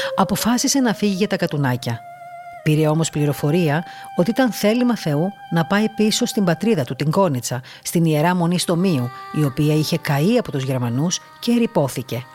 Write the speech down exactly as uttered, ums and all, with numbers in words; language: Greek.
Αποφάσισε να φύγει για τα Κατουνάκια. Πήρε όμως πληροφορία ότι ήταν θέλημα Θεού να πάει πίσω στην πατρίδα του, την Κόνιτσα, στην Ιερά Μονή στο Μείο, η οποία είχε καεί από τους Γερμανούς και ερειπώθηκε.